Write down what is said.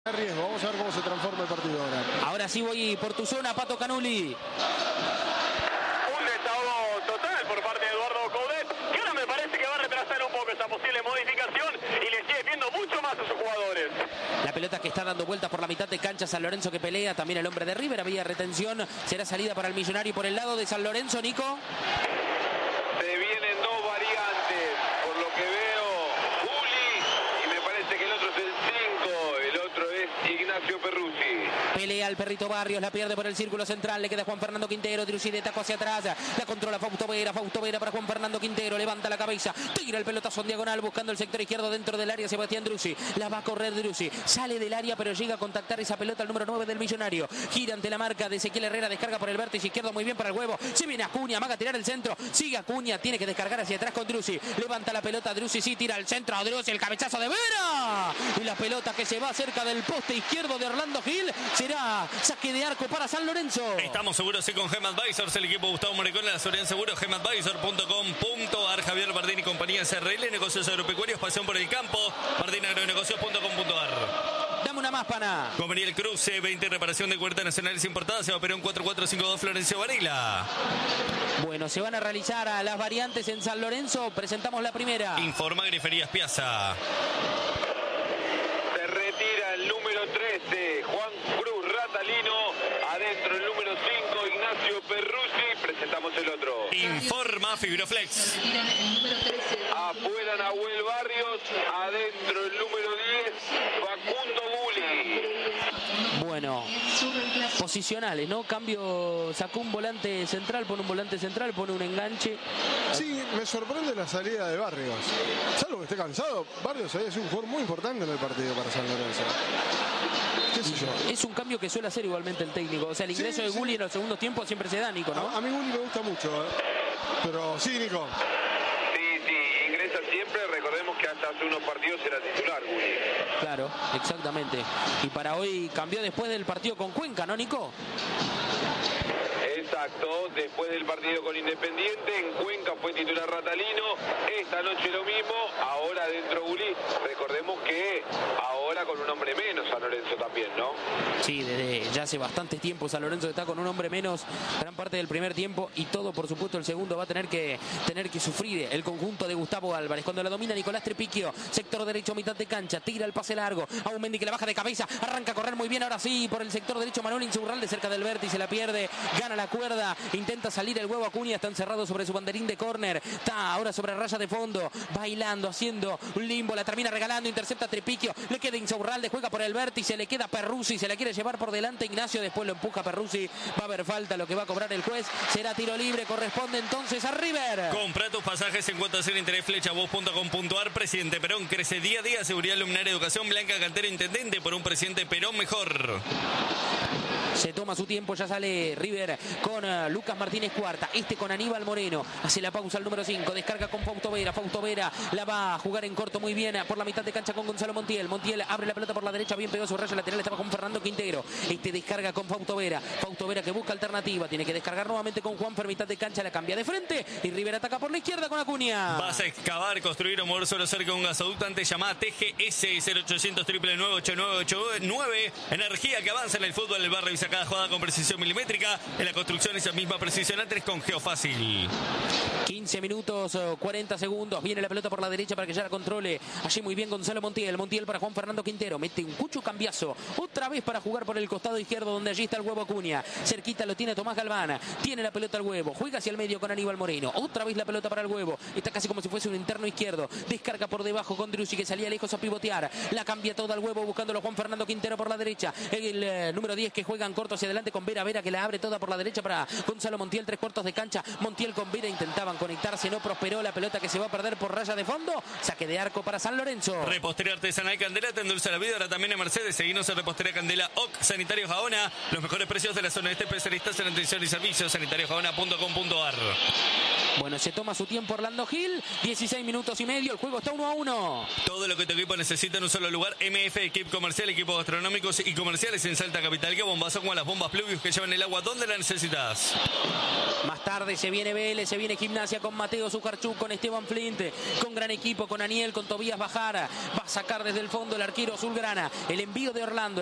Riesgo, vamos a ver cómo se transforma el partido ahora. Ahora sí voy por tu zona, Pato Canuli. Un desahogo total por parte de Eduardo Coudet, que ahora me parece que va a retrasar un poco esa posible modificación y le sigue viendo mucho más a sus jugadores. La pelota que está dando vueltas por la mitad de cancha, San Lorenzo que pelea, también el hombre de River, había retención, será salida para el Millonario por el lado de San Lorenzo, Nico. Se vienen dos variantes, por lo que veo, Juli, y me parece que el otro es el 5, el otro es Ignacio Perruzzi. Pelea el Perrito Barrios, la pierde por el círculo central, le queda Juan Fernando Quintero, Drussi de taco hacia atrás, la controla Fausto Vera para Juan Fernando Quintero, levanta la cabeza, tira el pelotazo en diagonal buscando el sector izquierdo dentro del área, Sebastián Drussi, la va a correr Drussi, sale del área pero llega a contactar esa pelota el número 9 del Millonario, gira ante la marca de Ezequiel Herrera, descarga por el vértice izquierdo muy bien para el huevo, se viene Acuña, amaga a tirar el centro, sigue Acuña, tiene que descargar hacia atrás con Drussi, levanta la pelota Drussi, sí, tira al centro, Drussi, el cabezazo de Vera, y la pelota que se va cerca del poste izquierdo de Orlando Gil, será saque de arco para San Lorenzo. Estamos seguros sí con Gem Advisors, el equipo Gustavo Morecón, la seguridad seguro, gemadvisor.com.ar, Javier Bardín y compañía SRL, negocios agropecuarios, pasión por el campo, bardinagroenegocios.com.ar. Dame una más, pana. Conveniel Cruce, 20 reparación de cuerdas nacionales importadas, Seba Perón 4452 Florencio Varela. Bueno, se van a realizar a las variantes en San Lorenzo, presentamos la primera. Informa Griferías Piazza. Se retira el número 13, Juan Cruz Ratalino, adentro el número 5, Ignacio Perruzzi, presentamos el otro. Informa Fibroflex. Afuera Nahuel Barrios, adentro el número 10, Facundo Bulli. Bueno, posicionales, ¿no? Cambio, sacó un volante central, pone un volante central, pone un enganche. Sí, me sorprende la salida de Barrios. Salvo que esté cansado, Barrios es un jugador muy importante en el partido para San Lorenzo. ¿Qué sé yo? Es un cambio que suele hacer igualmente el técnico. O sea, el ingreso de Bulli en los segundos tiempos siempre se da, Nico, ¿no? A mí Bulli me gusta mucho, pero sí, Nico. Sí, ingresa siempre, recordemos que hasta hace unos partidos era titular Bulli. Claro, exactamente. Y para hoy cambió después del partido con Cuenca, ¿no, Nico? Exacto, después del partido con Independiente, en Cuenca fue titular Ratalino, esta noche lo mismo, ahora dentro Bulli, recordemos que ahora con un hombre menos San Lorenzo también, ¿no? Sí, desde ya hace bastante tiempo San Lorenzo está con un hombre menos gran parte del primer tiempo y todo, por supuesto, el segundo va a tener que sufrir el conjunto de Gustavo Álvarez. Cuando la domina Nicolás Trepicchio, sector derecho, mitad de cancha, tira el pase largo, a un Mendy que la baja de cabeza, arranca a correr muy bien, ahora sí, por el sector derecho Manuel Insaurralde cerca del vértice, la pierde, gana la cuerda, intenta salir el huevo Acuña, está encerrado sobre su banderín de córner, está ahora sobre raya de fondo, bailando, haciendo un limbo, la termina regalando, intercepta Trepicchio, le queda Insaurralde, juega por el vértice, le queda Perruzzi, se la quiere llevar por delante Ignacio, después lo empuja Perruzzi, va a haber falta, lo que va a cobrar el juez será tiro libre, corresponde entonces a River. Compra tus pasajes en cuanto a hacer interés flechavos.com.ar. Presidente Perón crece día a día, seguridad luminaria, educación, Blanca Cantero, intendente por un presidente Perón mejor. Se toma su tiempo, ya sale River con Lucas Martínez Cuarta, este con Aníbal Moreno, hace la pausa al número 5, descarga con Fausto Vera la va a jugar en corto muy bien por la mitad de cancha con Gonzalo Montiel abre la pelota por la derecha, bien pegó su raya lateral, estaba con Fernando Quintero, este descarga con Fausto Vera que busca alternativa, tiene que descargar nuevamente con Juanfer, mitad de cancha, la cambia de frente y River ataca por la izquierda con Acuña. Vas a excavar, construir o mover solo cerca de un gasoducto, antes llamada TGS 0800 999 energía que avanza en el fútbol, el bar revisa cada jugada con precisión milimétrica, en la construcción esa misma precisión antes con Geofácil. 15 minutos 40 segundos, viene la pelota por la derecha para que ya la controle, allí muy bien Gonzalo Montiel para Juan Fernando Quintero, mete un cucho cambiazo, otra vez para jugar por el costado izquierdo donde allí está el huevo Acuña, cerquita lo tiene Tomás Galván, tiene la pelota al huevo, juega hacia el medio con Aníbal Moreno, otra vez la pelota para el huevo, está casi como si fuese un interno izquierdo, descarga por debajo con Drussi que salía lejos a pivotear, la cambia toda al huevo buscándolo Juan Fernando Quintero por la derecha, el número 10 que juega en corto hacia adelante con Vera que la abre toda por la derecha para Gonzalo Montiel, 3/4 de cancha, Montiel con Vera intentaban conectarse, no prosperó, la pelota que se va a perder por raya de fondo, saque de arco para San Lorenzo. Repostería artesanal Candela te endulza la vida, ahora también en Mercedes, seguinos en Repostería Candela OC, Sanitarios Gaona, los mejores precios de la zona este, especialistas en atención y servicios, sanitariosgaona.com.ar. Bueno, se toma su tiempo Orlando Gil, 16 minutos y medio, el juego está 1-1. Todo lo que tu equipo necesita en un solo lugar, MF Equipo Comercial, equipos gastronómicos y comerciales en Salta Capital, que bombazo como las bombas Pluvius que llevan el agua donde la necesitas. días. Más tarde se viene Vélez, se viene Gimnasia con Mateo Sujarchuk, con Esteban Flinte, con gran equipo, con Aniel, con Tobías Bajara. Va a sacar desde el fondo el arquero azulgrana. El envío de Orlando.